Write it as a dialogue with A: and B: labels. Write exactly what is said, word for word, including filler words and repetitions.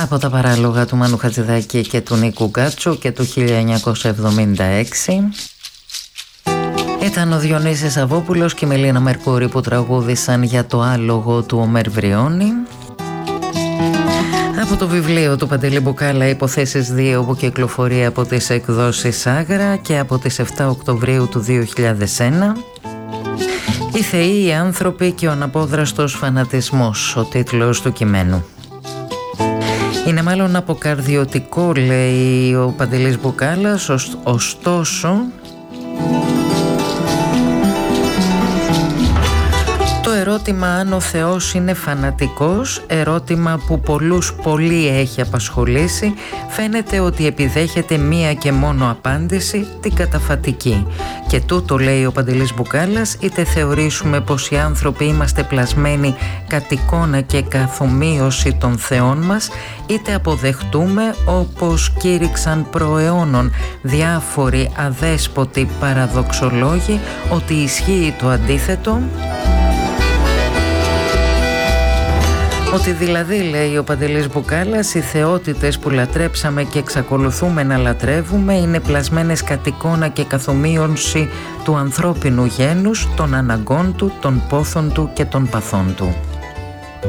A: Από τα παράλογα του Μάνου Χατζηδάκη και του Νίκου Γκάτσου και του χίλια εννιακόσια εβδομήντα έξι. Ήταν ο Διονύσης Αβόπουλος και η Μελίνα Μερκούρη που τραγούδησαν για το άλογο του Ομέρ Βριώνη. Από το βιβλίο του Παντελή Μπουκάλα Υποθέσεις δύο που κυκλοφορεί από τις εκδόσεις Άγρα και από τις επτά Οκτωβρίου του δύο χιλιάδες ένα. Οι θεοί, οι άνθρωποι και ο αναπόδραστος φανατισμός, ο τίτλος του κειμένου. Είναι μάλλον αποκαρδιωτικό, λέει ο Παντελής Μπουκάλας, ωστόσο το ερώτημα αν ο Θεός είναι φανατικός, ερώτημα που πολλούς πολύ έχει απασχολήσει, φαίνεται ότι επιδέχεται μία και μόνο απάντηση, την καταφατική. Και τούτο, λέει ο Παντελής Μπουκάλας, είτε θεωρήσουμε πως οι άνθρωποι είμαστε πλασμένοι κατ' εικόνα και καθομοίωση των θεών μας, είτε αποδεχτούμε, όπως κήρυξαν προαιώνων διάφοροι αδέσποτοι παραδοξολόγοι, ότι ισχύει το αντίθετο. Ότι δηλαδή, λέει ο Παντελής Μπουκάλας, οι θεότητες που λατρέψαμε και εξακολουθούμε να λατρεύουμε είναι πλασμένες κατ' εικόνα και καθομοίωση του ανθρώπινου γένους, των αναγκών του, των πόθων του και των παθών του.